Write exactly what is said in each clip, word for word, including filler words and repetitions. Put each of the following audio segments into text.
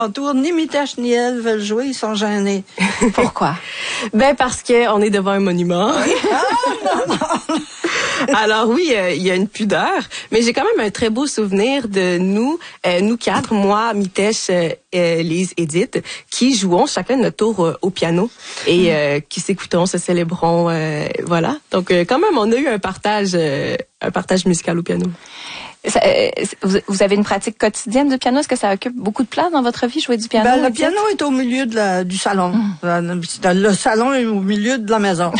Autour, ni Mitesh ni elle veulent jouer, ils sont gênés. Pourquoi? Ben parce qu'on est devant un monument. Ah, non, non. Alors oui, euh, il y a une pudeur, mais j'ai quand même un très beau souvenir de nous, euh, nous quatre, moi, Mitesh, euh, euh, Lise, Edith, qui jouons chacun notre tour euh, au piano et euh, qui s'écoutons, se célébrons, euh, voilà. Donc euh, quand même, on a eu un partage, euh, un partage musical au piano. Ça, euh, vous avez une pratique quotidienne de piano? Est-ce que ça occupe beaucoup de place dans votre vie, jouer du piano? Ben, le piano est au milieu de la, du salon. Mmh. Le salon est au milieu de la maison.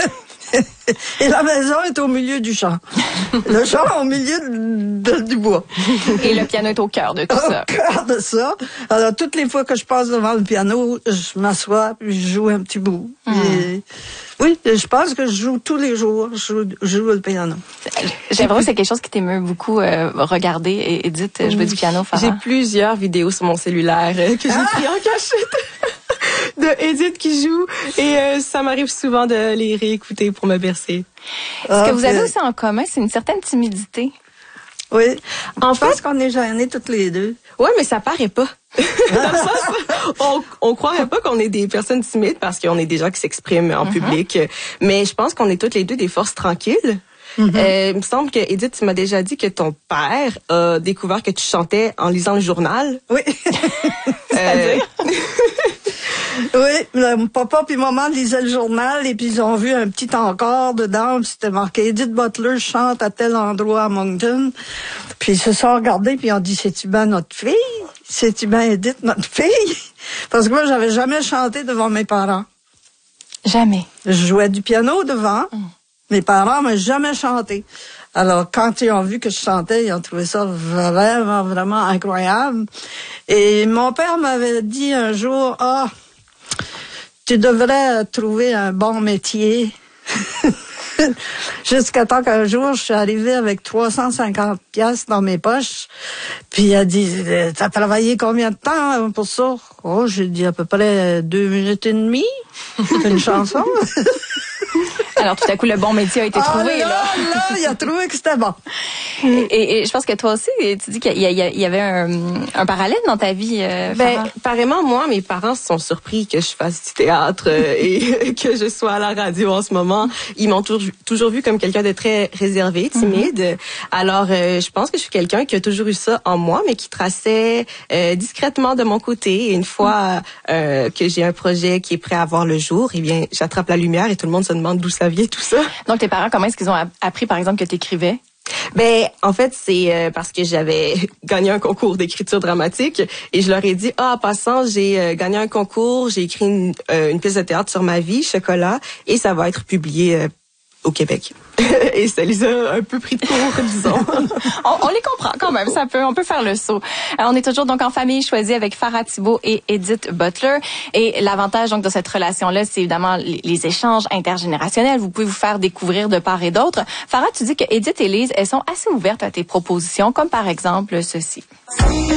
Et la maison est au milieu du champ. Le champ au milieu de, de, du bois. Et le piano est au cœur de tout ça. Au cœur de ça. Alors, toutes les fois que je passe devant le piano, je m'assois puis je joue un petit bout. Mmh. Et, oui, je pense que je joue tous les jours. Je joue, je joue le piano. J'ai l'impression que c'est quelque chose qui t'émeut beaucoup euh, regarder et Edith jouer oui. du piano, Farah. J'ai plusieurs vidéos sur mon cellulaire euh, que j'ai ah! pris en cachette de Edith qui joue et euh, ça m'arrive souvent de les réécouter pour me bercer. Ce que vous avez aussi en commun, c'est une certaine timidité. Oui. En fait, parce qu'on est gênés toutes les deux. Ouais, mais ça paraît pas. Dans le sens, on, on croirait pas qu'on est des personnes timides parce qu'on est des gens qui s'expriment en mm-hmm. public. Mais je pense qu'on est toutes les deux des forces tranquilles. Mm-hmm. Euh, il me semble que Edith, tu m'as déjà dit que ton père a découvert que tu chantais en lisant le journal. Oui. euh, Oui, le papa puis maman lisaient le journal et puis ils ont vu un petit encart dedans, c'était marqué Edith Butler chante à tel endroit à Moncton. Puis ils se sont regardés puis ils ont dit c'est-tu bien notre fille? C'est-tu bien Edith notre fille? Parce que moi j'avais jamais chanté devant mes parents. Jamais. Je jouais du piano devant. Mm. Mes parents m'ont jamais chanté. Alors, quand ils ont vu que je chantais, ils ont trouvé ça vraiment, vraiment incroyable. Et mon père m'avait dit un jour, ah, oh, tu devrais trouver un bon métier. Jusqu'à temps qu'un jour, je suis arrivée avec trois cent cinquante piastres dans mes poches. Puis il a dit, t'as travaillé combien de temps pour ça? Oh, j'ai dit à peu près deux minutes et demie. C'est une chanson. Alors, tout à coup, le bon métier a été ah, trouvé. Là, là, là, il a trouvé que c'était bon. Et, et, et je pense que toi aussi, tu dis qu'il y, a, il y avait un, un parallèle dans ta vie. Euh, ben, apparemment, moi, mes parents sont surpris que je fasse du théâtre euh, et que je sois à la radio en ce moment. Ils m'ont toujours, toujours vu comme quelqu'un de très réservé, timide. Mm-hmm. Alors, euh, je pense que je suis quelqu'un qui a toujours eu ça en moi, mais qui traçait euh, discrètement de mon côté. Et une fois euh, que j'ai un projet qui est prêt à voir le jour, eh bien, j'attrape la lumière et tout le monde se demande d'où ça vient, tout ça. Donc, tes parents, comment est-ce qu'ils ont appris, par exemple, que tu écrivais? Ben, en fait, c'est euh, parce que j'avais gagné un concours d'écriture dramatique et je leur ai dit, ah, en passant, j'ai euh, gagné un concours, j'ai écrit une, euh, une pièce de théâtre sur ma vie, Chocolat, et ça va être publié euh, au Québec. Et ça les a un peu pris de court, disons. on, on les comprend quand même, ça peut, on peut faire le saut. Alors, on est toujours donc en famille choisie avec Farah Thibault et Edith Butler. Et l'avantage donc de cette relation-là, c'est évidemment les, les échanges intergénérationnels. Vous pouvez vous faire découvrir de part et d'autre. Farah, tu dis que Edith et Lise, elles sont assez ouvertes à tes propositions, comme par exemple ceci.